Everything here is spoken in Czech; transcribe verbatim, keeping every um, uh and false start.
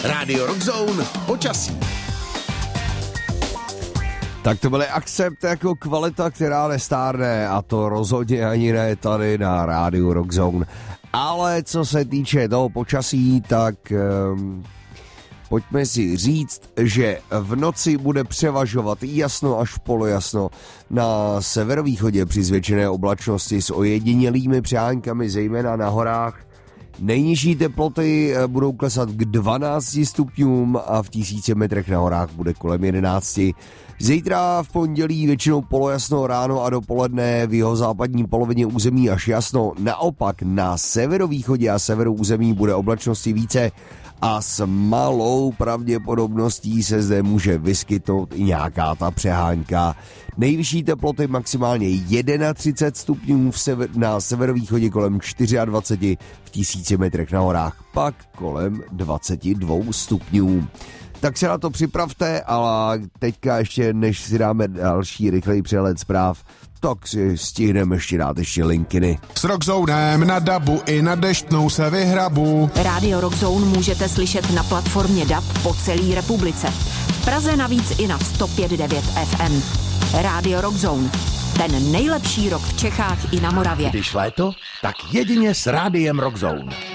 Rádio Rockzone počasí. Tak to byly Accept jako kvalita, která nestárne, a to rozhodně ani ne tady na Rádiu Rockzone. Ale co se týče toho počasí, tak um, pojďme si říct, že v noci bude převažovat jasno až polojasno na severovýchodě při zvětšené oblačnosti s ojedinělými přeháňkami, zejména na horách. Nejnižší teploty budou klesat k dvanácti stupňům a v tisíci metrech na horách bude kolem jedenácti. Zítra v pondělí většinou polojasno ráno a dopoledne, v jihozápadní polovině území až jasno. Naopak na severovýchodě a severu území bude oblačnosti více a s malou pravděpodobností se zde může vyskytnout i nějaká ta přehánka. Nejvyšší teploty maximálně třicet jedna stupňů v sever, na severovýchodě kolem dvacet čtyři, v tisíci metrech na horách pak kolem dvacet dva stupňů. Tak se na to připravte, ale teďka ještě, než si dáme další rychlej přehled zpráv, tak si stihneme ještě dát ještě linkiny. S Rockzonem na dabu i na deštnou se vyhrabu. Rádio Rockzone můžete slyšet na platformě D A B po celé republice. V Praze navíc i na sto pět devět F M. Rádio Rockzone. Ten nejlepší rock v Čechách i na Moravě. Když léto, tak jedině s Rádiem Rockzone.